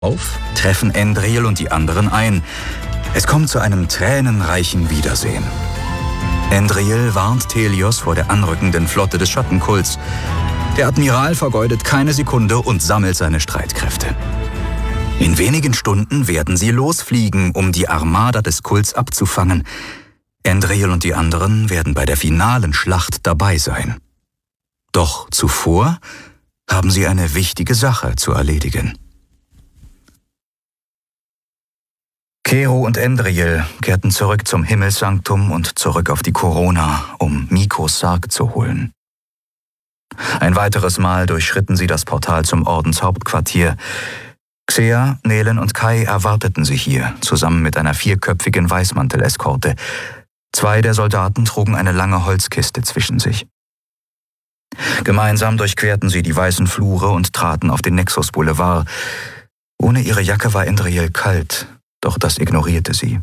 Auf treffen Endril und die anderen ein. Es kommt zu einem tränenreichen Wiedersehen. Endril warnt Thelios vor der anrückenden Flotte des Schattenkults. Der Admiral vergeudet keine Sekunde und sammelt seine Streitkräfte. In wenigen Stunden werden sie losfliegen, um die Armada des Kults abzufangen. Endril und die anderen werden bei der finalen Schlacht dabei sein. Doch zuvor haben sie eine wichtige Sache zu erledigen. Kero und Endril kehrten zurück zum Himmelssanktum und zurück auf die Corona, um Mikos Sarg zu holen. Ein weiteres Mal durchschritten sie das Portal zum Ordenshauptquartier. Xea, Nelen und Kai erwarteten sie hier, zusammen mit einer 4-köpfigen Weißmantel-Eskorte. 2 der Soldaten trugen eine lange Holzkiste zwischen sich. Gemeinsam durchquerten sie die weißen Flure und traten auf den Nexus Boulevard. Ohne ihre Jacke war Endril kalt, doch das ignorierte sie.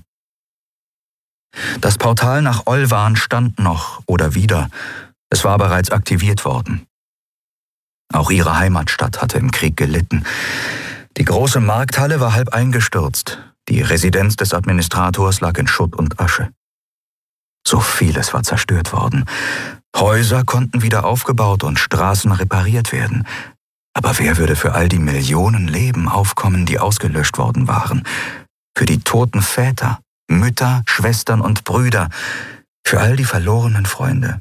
Das Portal nach Olvan stand noch oder wieder. Es war bereits aktiviert worden. Auch ihre Heimatstadt hatte im Krieg gelitten. Die große Markthalle war halb eingestürzt. Die Residenz des Administrators lag in Schutt und Asche. So vieles war zerstört worden. Häuser konnten wieder aufgebaut und Straßen repariert werden. Aber wer würde für all die Millionen Leben aufkommen, die ausgelöscht worden waren? Für die toten Väter, Mütter, Schwestern und Brüder, für all die verlorenen Freunde.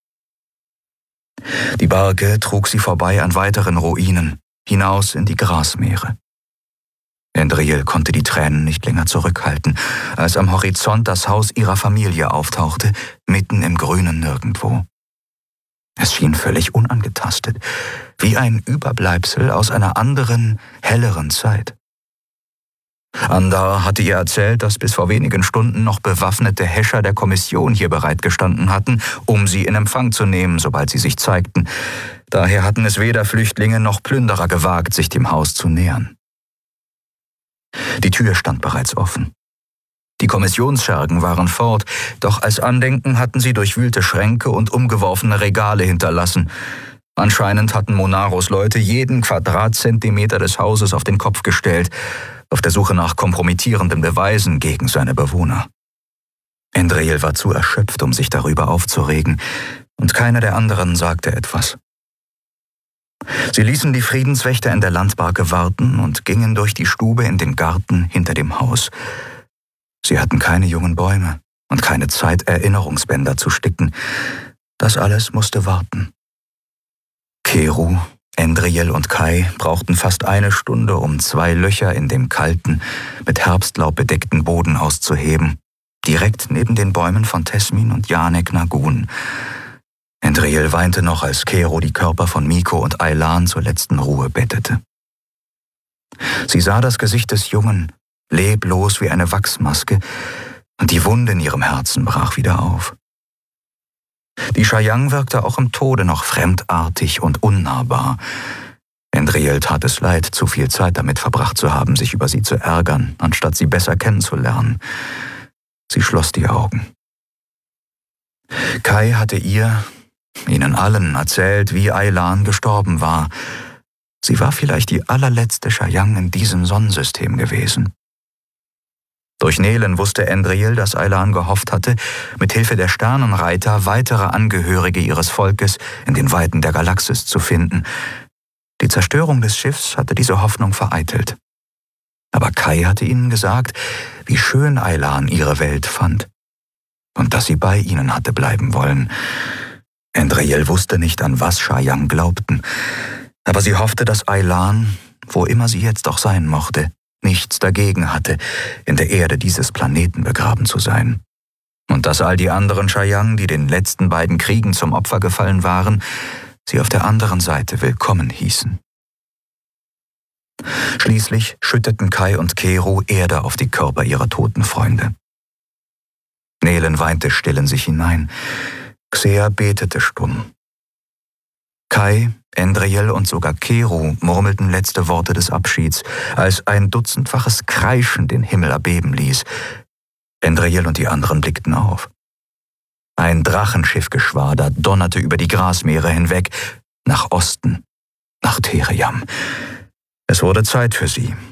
Die Barke trug sie vorbei an weiteren Ruinen, hinaus in die Grasmeere. Endril konnte die Tränen nicht länger zurückhalten, als am Horizont das Haus ihrer Familie auftauchte, mitten im grünen Nirgendwo. Es schien völlig unangetastet, wie ein Überbleibsel aus einer anderen, helleren Zeit. Andar hatte ihr erzählt, dass bis vor wenigen Stunden noch bewaffnete Häscher der Kommission hier bereitgestanden hatten, um sie in Empfang zu nehmen, sobald sie sich zeigten. Daher hatten es weder Flüchtlinge noch Plünderer gewagt, sich dem Haus zu nähern. Die Tür stand bereits offen. Die Kommissionsschergen waren fort, doch als Andenken hatten sie durchwühlte Schränke und umgeworfene Regale hinterlassen. Anscheinend hatten Monaros Leute jeden Quadratzentimeter des Hauses auf den Kopf gestellt, auf der Suche nach kompromittierenden Beweisen gegen seine Bewohner. Endril war zu erschöpft, um sich darüber aufzuregen, und keiner der anderen sagte etwas. Sie ließen die Friedenswächter in der Landbarke warten und gingen durch die Stube in den Garten hinter dem Haus. Sie hatten keine jungen Bäume und keine Zeit, Erinnerungsbänder zu sticken. Das alles musste warten. Kero, Endril und Kai brauchten fast 1 Stunde, um 2 Löcher in dem kalten, mit Herbstlaub bedeckten Boden auszuheben, direkt neben den Bäumen von Tesmin und Janek Nagun. Endril weinte noch, als Kero die Körper von Miko und Aylan zur letzten Ruhe bettete. Sie sah das Gesicht des Jungen, leblos wie eine Wachsmaske, und die Wunde in ihrem Herzen brach wieder auf. Die Chayang wirkte auch im Tode noch fremdartig und unnahbar. Endril tat es leid, zu viel Zeit damit verbracht zu haben, sich über sie zu ärgern, anstatt sie besser kennenzulernen. Sie schloss die Augen. Kai hatte ihnen allen erzählt, wie Aylan gestorben war. Sie war vielleicht die allerletzte Chayang in diesem Sonnensystem gewesen. Durch Nelen wusste Endril, dass Aylan gehofft hatte, mit Hilfe der Sternenreiter weitere Angehörige ihres Volkes in den Weiten der Galaxis zu finden. Die Zerstörung des Schiffs hatte diese Hoffnung vereitelt. Aber Kai hatte ihnen gesagt, wie schön Aylan ihre Welt fand und dass sie bei ihnen hatte bleiben wollen. Endril wusste nicht, an was Chayang glaubten, aber sie hoffte, dass Aylan, wo immer sie jetzt auch sein mochte, nichts dagegen hatte, in der Erde dieses Planeten begraben zu sein. Und dass all die anderen Chayang, die den letzten beiden Kriegen zum Opfer gefallen waren, sie auf der anderen Seite willkommen hießen. Schließlich schütteten Kai und Kero Erde auf die Körper ihrer toten Freunde. Nelen weinte still in sich hinein. Xea betete stumm. Kai, Endril und sogar Kero murmelten letzte Worte des Abschieds, als ein dutzendfaches Kreischen den Himmel erbeben ließ. Endril und die anderen blickten auf. Ein Drachenschiffgeschwader donnerte über die Grasmeere hinweg, nach Osten, nach Theriam. Es wurde Zeit für sie.